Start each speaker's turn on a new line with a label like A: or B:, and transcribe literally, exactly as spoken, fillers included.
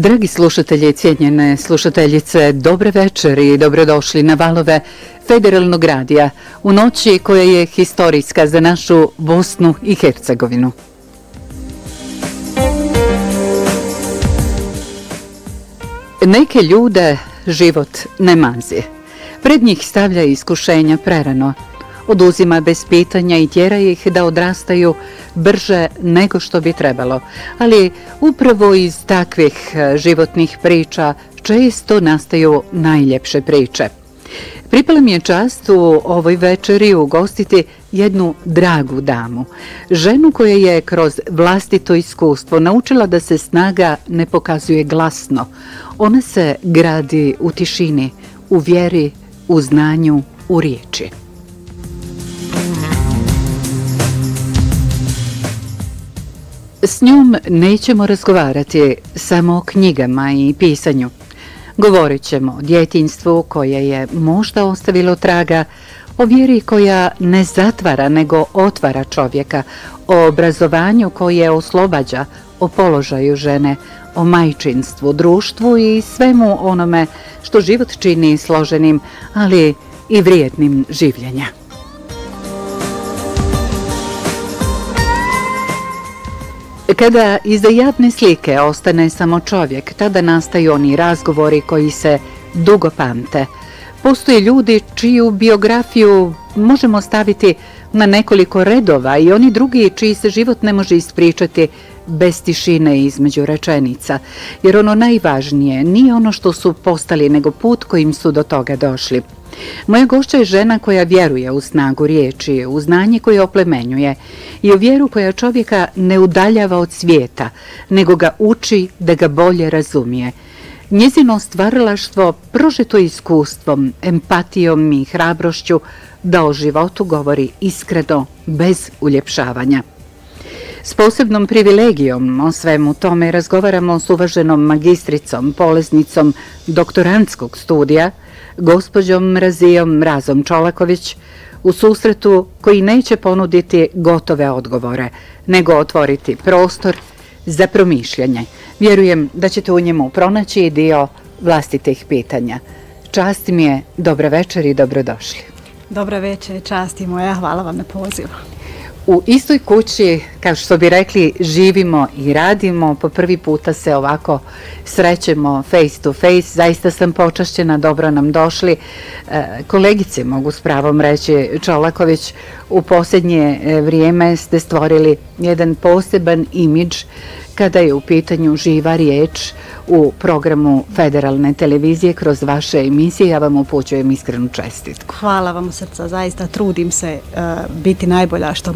A: Dragi slušatelji i cijenjene slušateljice, dobre večer i dobrodošli na valove Federalnog radija u noći koja je historijska za našu Bosnu i Hercegovinu. Neke ljude život ne mazi. Pred njih stavlja iskušenja prerano. Oduzima bez pitanja i tjera ih da odrastaju brže nego što bi trebalo. Ali upravo iz takvih životnih priča često nastaju najljepše priče. Pripala mi je čast u ovoj večeri ugostiti jednu dragu damu. Ženu koja je kroz vlastito iskustvo naučila da se snaga ne pokazuje glasno. Ona se gradi u tišini, u vjeri, u znanju, u riječi. S njom nećemo razgovarati samo o knjigama i pisanju. Govorit ćemo o djetinjstvu koje je možda ostavilo traga, o vjeri koja ne zatvara nego otvara čovjeka, o obrazovanju koje oslobađa, o položaju žene, o majčinstvu, društvu i svemu onome što život čini složenim, ali i vrijednim življenja. Kada iza javne slike ostane samo čovjek, tada nastaju oni razgovori koji se dugo pamte. Postoje ljudi čiju biografiju možemo staviti na nekoliko redova i oni drugi čiji se život ne može ispričati bez tišine između rečenica. Jer ono najvažnije nije ono što su postali, nego put kojim su do toga došli. Moja gošća je žena koja vjeruje u snagu riječi, u znanje koje oplemenjuje i u vjeru koja čovjeka ne udaljava od svijeta, nego ga uči da ga bolje razumije. Njezino stvaralaštvo prožeto iskustvom, empatijom i hrabrošću da o životu govori iskreno, bez uljepšavanja. S posebnom privilegijom o svemu tome razgovaramo s uvaženom magistricom, polaznicom doktorantskog studija, gospođom Razijom Razom Čolaković, u susretu koji neće ponuditi gotove odgovore, nego otvoriti prostor za promišljanje. Vjerujem da ćete u njemu pronaći i dio vlastitih pitanja. Čast mi je, dobra večer i dobrodošli.
B: Dobra večer, čast i moja, hvala vam na pozivu.
A: U istoj kući, kao što bi rekli, živimo i radimo. Po prvi puta se ovako srećemo face to face. Zaista sam počašćena, dobro nam došli. Kolegice, mogu s pravom reći, Čolaković, u posljednje vrijeme ste stvorili jedan poseban imidž kada je u pitanju živa riječ u programu Federalne televizije kroz vaše emisije. Ja vam upućujem iskrenu čestitku.
B: Hvala vam u srca, zaista trudim se uh, biti najbolja što